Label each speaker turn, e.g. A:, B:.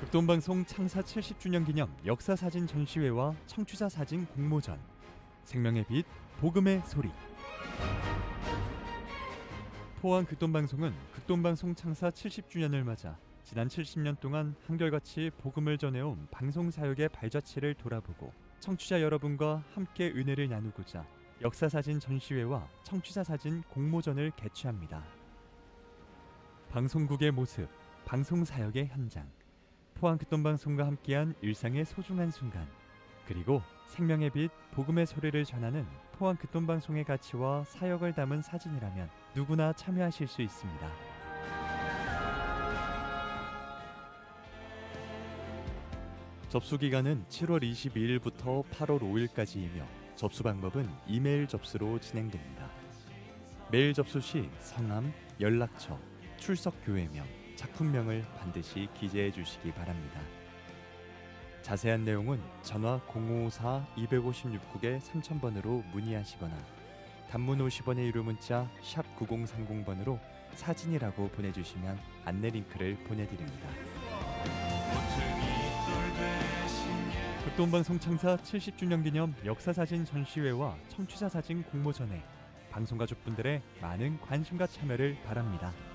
A: 극동방송 창사 70주년 기념 역사사진 전시회와 청취자 사진 공모전, 생명의 빛, 복음의 소리. 포항 극동방송은 극동방송 창사 70주년을 맞아 지난 70년 동안 한결같이 복음을 전해온 방송사역의 발자취를 돌아보고 청취자 여러분과 함께 은혜를 나누고자 역사사진 전시회와 청취자 사진 공모전을 개최합니다. 방송국의 모습, 방송사역의 현장, 포항 극동방송과 함께한 일상의 소중한 순간, 그리고 생명의 빛, 복음의 소리를 전하는 포항 극동방송의 가치와 사역을 담은 사진이라면 누구나 참여하실 수 있습니다. 접수 기간은 7월 22일부터 8월 5일까지이며 접수 방법은 이메일 접수로 진행됩니다. 메일 접수 시 성함, 연락처, 출석 교회명, 작품명을 반드시 기재해 주시기 바랍니다. 자세한 내용은 전화 054-256국에 3000번으로 문의하시거나 단문 50원의 유료 문자 샵 9030번으로 사진이라고 보내주시면 안내 링크를 보내드립니다. 극동방송 창사 70주년 기념 역사사진 전시회와 청취자 사진 공모전에 방송가족분들의 많은 관심과 참여를 바랍니다.